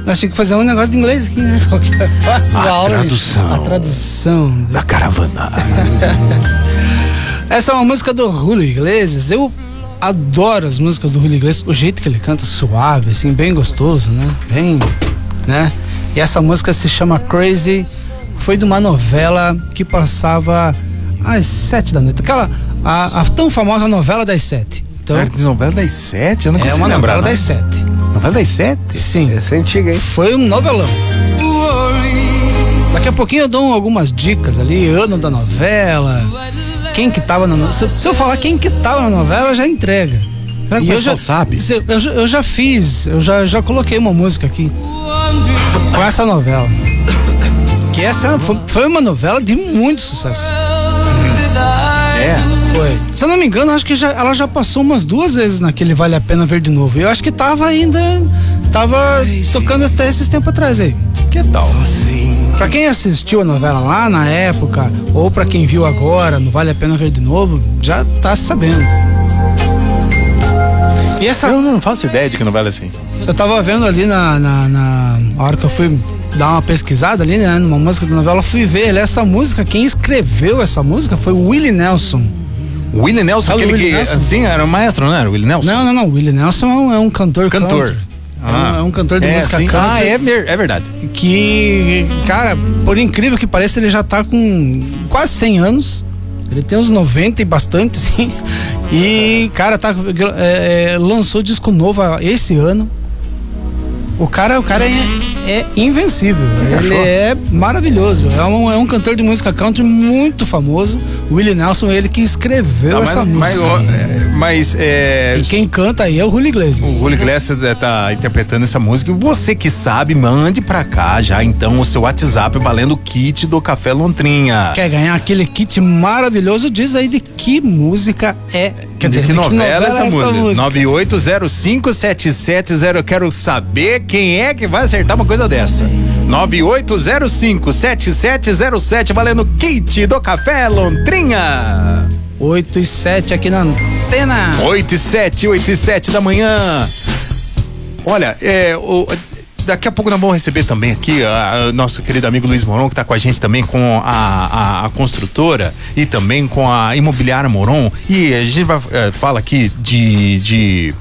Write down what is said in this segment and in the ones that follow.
Nós tínhamos que fazer um negócio de inglês aqui, né? A tradução da caravana. Essa é uma música do Julio Iglesias. Eu adoro as músicas do Julio Iglesias. O jeito que ele canta, suave, assim, bem gostoso, né? Bem, né? E essa música se chama Crazy. Foi de uma novela que passava às 7 da noite. Aquela, a tão famosa novela das 7. Então, novela das 7? Eu não consigo lembrar. É uma novela das 7. Novela das 7? Sim. Essa é antiga, hein? Foi um novelão. Daqui a pouquinho eu dou algumas dicas ali, ano da novela, quem que tava na novela. Se eu falar quem que tava na novela, já entrega. Será que o pessoal sabe? Eu já fiz, eu já coloquei uma música aqui com essa novela. Que essa foi uma novela de muito sucesso. Foi. Se eu não me engano, acho que ela já passou umas 2 vezes naquele Vale a Pena Ver de Novo. E eu acho que tava tocando até esses tempos atrás aí. Que tal? Pra quem assistiu a novela lá na época, ou pra quem viu agora, no Vale a Pena Ver de Novo, já tá sabendo. E essa... Eu não faço ideia de que novela é assim. Eu tava vendo ali na hora que eu fui dar uma pesquisada ali, né, numa música da novela, eu fui ver essa música, quem escreveu essa música foi o Willie Nelson. O Willie Nelson, aquele que, assim, era o maestro, não era o Willie Nelson? Não, o Willie Nelson é um cantor country. É um cantor de música country. É verdade. Que, cara, por incrível que pareça, ele já tá com quase 100 anos. Ele tem uns 90 e bastante, assim. E, cara, lançou disco novo esse ano. O cara é invencível. Ele é maravilhoso. É um cantor de música country muito famoso. O Willie Nelson, ele que escreveu essa música. E quem canta aí é o Julio Iglesias. O Julio Iglesias tá interpretando essa música. E você que sabe, mande pra cá já então o seu WhatsApp valendo o kit do Café Lontrinha. Quer ganhar aquele kit maravilhoso? Diz aí de que música é. Quer dizer, de que novela é essa música? 98057770. Eu quero saber quem é que vai acertar uma coisa dessa. 98057707 valendo kit do Café Lontrinha. 8 e 7 aqui na antena. 8 e 7 da manhã. Olha, daqui a pouco nós vamos receber também aqui nosso querido amigo Luiz Moron, que está com a gente também com a construtora e também com a imobiliária Moron. E a gente vai fala aqui de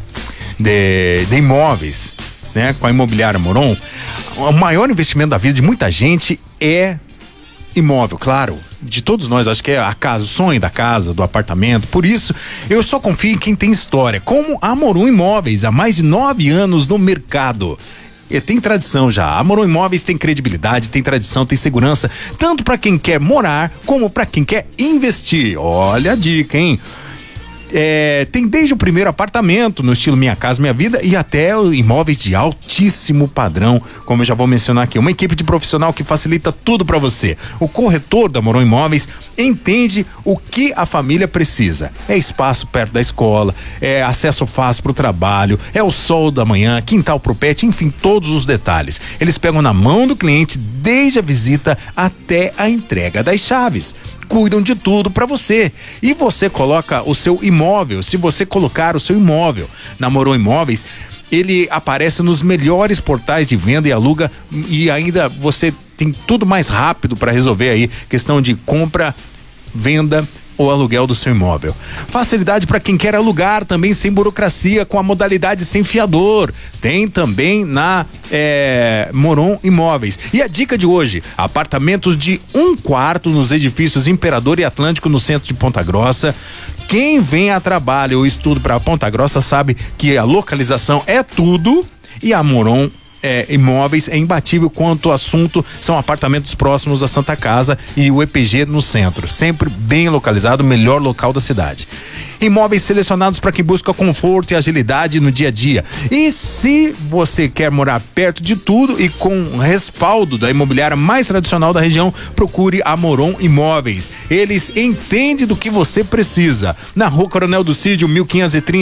imóveis, né? Com a imobiliária Moron. O maior investimento da vida de muita gente é imóvel, claro. De todos nós, acho que é a casa, o sonho da casa, do apartamento. Por isso, eu só confio em quem tem história, como a Moron Imóveis, há mais de 9 anos no mercado. E tem tradição já. A Moron Imóveis tem credibilidade, tem tradição, tem segurança, tanto para quem quer morar, como para quem quer investir. Olha a dica, hein? Tem desde o primeiro apartamento no estilo Minha Casa Minha Vida e até imóveis de altíssimo padrão, como eu já vou mencionar aqui. Uma equipe de profissional que facilita tudo para você. O corretor da Moron Imóveis entende o que a família precisa. É espaço perto da escola, é acesso fácil para o trabalho, é o sol da manhã, quintal pro pet, enfim, todos os detalhes. Eles pegam na mão do cliente desde a visita até a entrega das chaves. Cuidam de tudo para você. E você coloca o seu imóvel, se você colocar o seu imóvel na Moron Imóveis, ele aparece nos melhores portais de venda e aluga, e ainda você tem tudo mais rápido para resolver aí, questão de compra, venda ou aluguel do seu imóvel. Facilidade para quem quer alugar também sem burocracia, com a modalidade sem fiador. Tem também na Moron Imóveis. E a dica de hoje: apartamentos de 1 quarto nos edifícios Imperador e Atlântico no centro de Ponta Grossa. Quem vem a trabalho ou estudo para Ponta Grossa sabe que a localização é tudo, e a Moron Imóveis é imbatível quanto ao assunto. São apartamentos próximos à Santa Casa e o EPG no centro, sempre bem localizado, melhor local da cidade. Imóveis selecionados para quem busca conforto e agilidade no dia a dia. E se você quer morar perto de tudo e com respaldo da imobiliária mais tradicional da região, procure a Moron Imóveis. Eles entendem do que você precisa. Na Rua Coronel do Cídio, 1530.